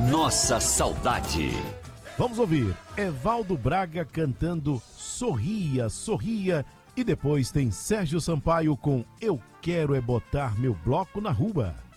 Nossa Saudade. Vamos ouvir Evaldo Braga cantando Sorria, Sorria. E depois tem Sérgio Sampaio com Eu Quero É Botar Meu Bloco na Rua.